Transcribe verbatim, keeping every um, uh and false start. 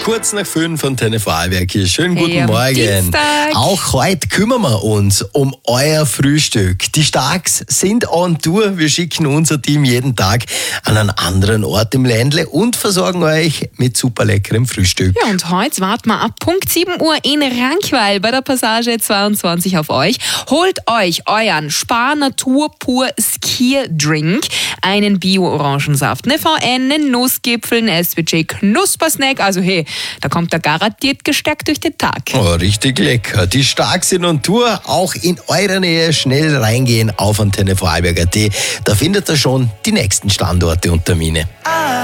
kurz nach fünf von Antenne Vorarlberg hier. Schönen guten Hey, am Morgen. Dienstag. Auch heute kümmern wir uns um euer Frühstück. Die Starks sind on Tour. Wir schicken unser Team jeden Tag an einen anderen Ort im Ländle und versorgen euch mit super leckerem Frühstück. Ja, und heute warten wir ab Punkt sieben Uhr in Rankweil bei der Passage zweiundzwanzig auf euch. Holt euch euren Spar Natur Pur Skier Drink, einen Bio-Orangensaft, eine V N, einen Nussgipfel, einen S W J Knuspersnack. Also hey, da kommt er garantiert gestärkt durch den Tag. Oh, richtig lecker. Die Starks sind on Tour. Auch in eurer Nähe schnell reingehen auf Antenne Vorarlberg punkt at. Da findet ihr schon die nächsten Standorte und Termine.